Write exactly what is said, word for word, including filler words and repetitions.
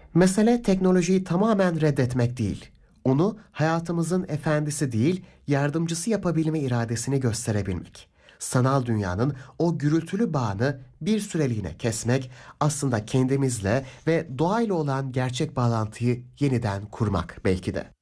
Mesele teknolojiyi tamamen reddetmek değil. Onu hayatımızın efendisi değil, yardımcısı yapabilme iradesini gösterebilmek. Sanal dünyanın o gürültülü bağını bir süreliğine kesmek, aslında kendimizle ve doğayla olan gerçek bağlantıyı yeniden kurmak belki de.